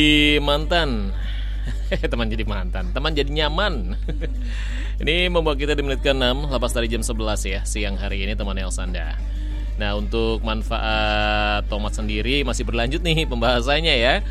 Mantan. Teman jadi mantan, teman jadi nyaman. Ini membuat kita di menit ke-6 lepas dari jam 11 ya, siang hari ini teman Elsanda. Nah, untuk manfaat tomat sendiri masih berlanjut nih pembahasannya ya.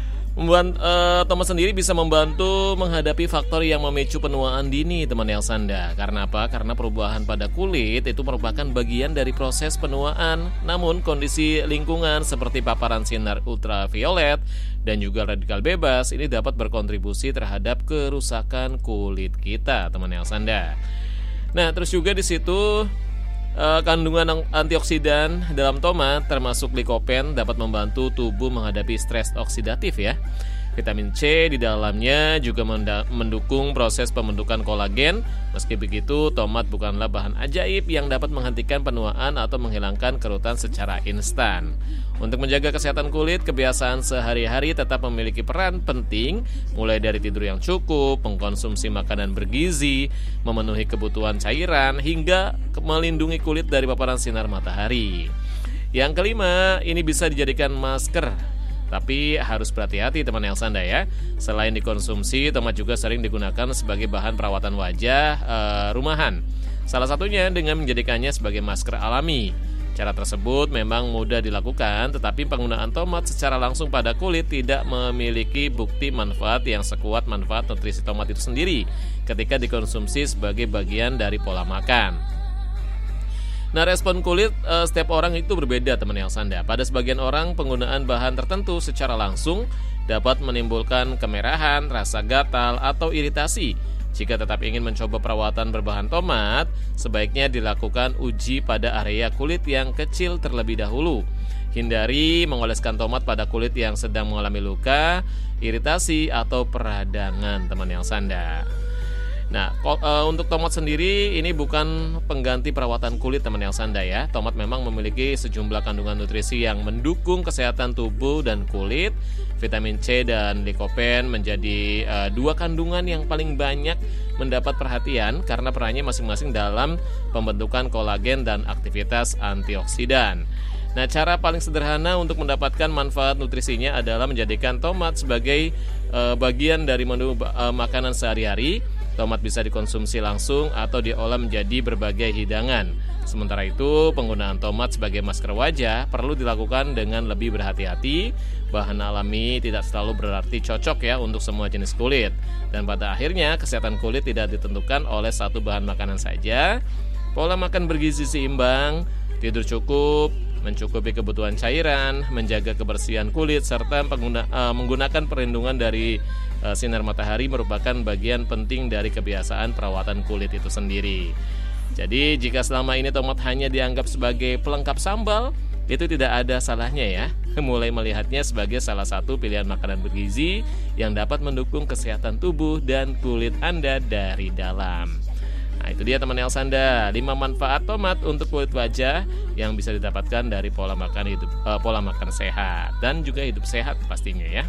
Tomat sendiri bisa membantu menghadapi faktor yang memicu penuaan dini teman Elsanda. Karena apa? Karena perubahan pada kulit itu merupakan bagian dari proses penuaan. Namun kondisi lingkungan seperti paparan sinar ultraviolet dan juga radikal bebas ini dapat berkontribusi terhadap kerusakan kulit kita teman Elsanda. Nah, terus juga di situ kandungan antioksidan dalam tomat termasuk likopen dapat membantu tubuh menghadapi stres oksidatif ya. Vitamin C di dalamnya juga mendukung proses pembentukan kolagen. Meski begitu, tomat bukanlah bahan ajaib yang dapat menghentikan penuaan atau menghilangkan kerutan secara instan. Untuk menjaga kesehatan kulit, kebiasaan sehari-hari tetap memiliki peran penting, mulai dari tidur yang cukup, mengkonsumsi makanan bergizi, memenuhi kebutuhan cairan, hingga melindungi kulit dari paparan sinar matahari. Yang kelima, ini bisa dijadikan masker. Tapi harus berhati-hati teman Elsanda ya. Selain dikonsumsi, tomat juga sering digunakan sebagai bahan perawatan wajah rumahan. Salah satunya dengan menjadikannya sebagai masker alami. Cara tersebut memang mudah dilakukan, tetapi penggunaan tomat secara langsung pada kulit tidak memiliki bukti manfaat yang sekuat manfaat nutrisi tomat itu sendiri ketika dikonsumsi sebagai bagian dari pola makan. Nah, respon kulit setiap orang itu berbeda teman Elsanda. Pada sebagian orang, penggunaan bahan tertentu secara langsung dapat menimbulkan kemerahan, rasa gatal, atau iritasi. Jika tetap ingin mencoba perawatan berbahan tomat, sebaiknya dilakukan uji pada area kulit yang kecil terlebih dahulu. Hindari mengoleskan tomat pada kulit yang sedang mengalami luka, iritasi, atau peradangan teman Elsanda. Nah, untuk tomat sendiri ini bukan pengganti perawatan kulit teman Elsanda ya. Tomat memang memiliki sejumlah kandungan nutrisi yang mendukung kesehatan tubuh dan kulit. Vitamin C dan likopen menjadi dua kandungan yang paling banyak mendapat perhatian karena perannya masing-masing dalam pembentukan kolagen dan aktivitas antioksidan. Nah, cara paling sederhana untuk mendapatkan manfaat nutrisinya adalah menjadikan tomat sebagai bagian dari menu makanan sehari-hari. Tomat bisa dikonsumsi langsung atau diolah menjadi berbagai hidangan. Sementara itu, penggunaan tomat sebagai masker wajah perlu dilakukan dengan lebih berhati-hati. Bahan alami tidak selalu berarti cocok ya untuk semua jenis kulit. Dan pada akhirnya, kesehatan kulit tidak ditentukan oleh satu bahan makanan saja. Pola makan bergizi seimbang, tidur cukup, mencukupi kebutuhan cairan, menjaga kebersihan kulit, serta menggunakan perlindungan dari sinar matahari merupakan bagian penting dari kebiasaan perawatan kulit itu sendiri. Jadi jika selama ini tomat hanya dianggap sebagai pelengkap sambal, itu tidak ada salahnya ya mulai melihatnya sebagai salah satu pilihan makanan bergizi yang dapat mendukung kesehatan tubuh dan kulit Anda dari dalam. Nah, itu dia teman Elsanda, 5 manfaat tomat untuk kulit wajah yang bisa didapatkan dari pola makan sehat dan juga hidup sehat pastinya ya.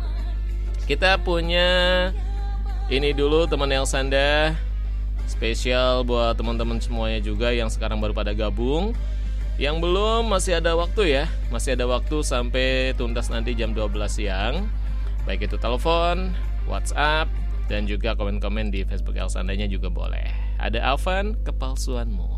Kita punya ini dulu teman Elsanda, spesial buat teman-teman semuanya juga yang sekarang baru pada gabung. Yang belum masih ada waktu ya, masih ada waktu sampai tuntas nanti jam 12 siang. Baik itu telepon, WhatsApp, dan juga komen-komen di Facebook Elsandanya juga boleh. Ada Alvan, kepalsuanmu.